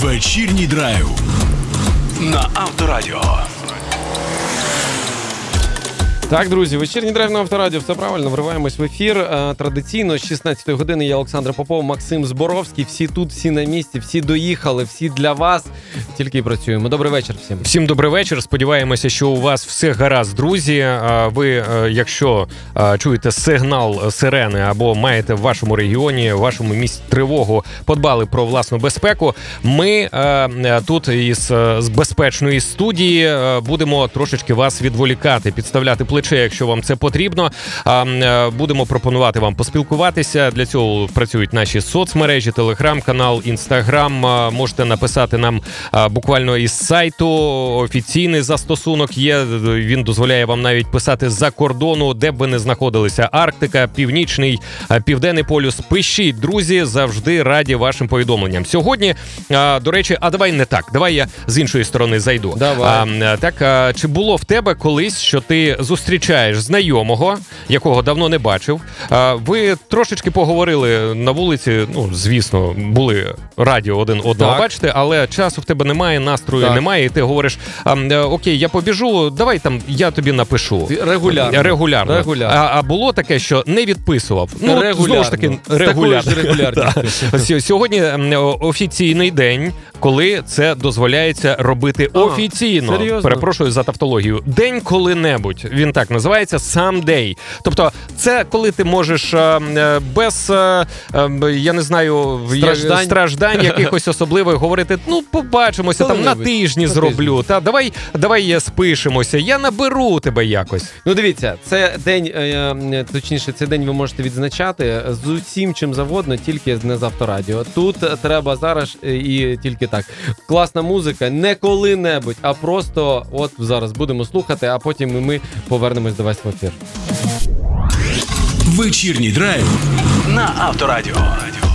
Вечірній драйв на Авторадіо. Так, друзі, вечірній драйв на Авторадіо, все правильно, вриваємось в ефір. Традиційно з 16-ї години я, Олександр Попов, Максим Зборовський. Всі тут, всі на місці, всі доїхали, всі для вас. Тільки і працюємо. Добрий вечір всім. Всім добрий вечір. Сподіваємося, що у вас все гаразд, друзі. Ви, якщо чуєте сигнал сирени або маєте в вашому регіоні, в вашому місті тривогу, подбали про власну безпеку, ми тут із безпечної студії будемо трошечки вас відволікати, підставляти плече, якщо вам це потрібно. Будемо пропонувати вам поспілкуватися. Для цього працюють наші соцмережі, телеграм-канал, інстаграм. Можете написати нам буквально із сайту. Офіційний застосунок є. Він дозволяє вам навіть писати з-за кордону, де б ви не знаходилися. Арктика, Північний, Південний полюс. Пишіть, друзі, завжди раді вашим повідомленням. Сьогодні, до речі, давай не так. Давай я з іншої сторони зайду. Давай. Чи було в тебе колись, що ти зустрічаєш знайомого, якого давно не бачив? Ви трошечки поговорили на вулиці, звісно, були раді один одного бачити, але часу в тебе немає, настрою немає, і ти говориш, окей, я побіжу, давай там я тобі напишу. Регулярно. А було таке, що не відписував? Знову ж таки, регулярно. Сьогодні офіційний день, коли це дозволяється робити офіційно. Серйозно? Перепрошую за тавтологію. День коли-небудь. Він так називається someday. Тобто це коли ти можеш без, я не знаю, страждань якихось особливих говорити, побачимося, там на тижні зроблю, давай спишемося, я наберу тебе якось. Дивіться, це день, точніше, цей день ви можете відзначати з усім чим завгодно, тільки не з Авторадіо. Тут треба зараз і тільки так. Класна музика, не коли-небудь, а просто от зараз будемо слухати, а потім ми повернемось до вас в ефір. Вечірній драйв на Авторадіо.